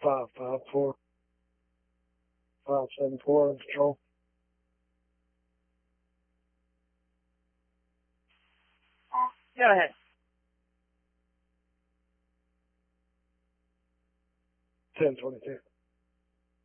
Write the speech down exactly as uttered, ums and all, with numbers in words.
five five four, five seven four on control. Go ahead. ten twenty-two.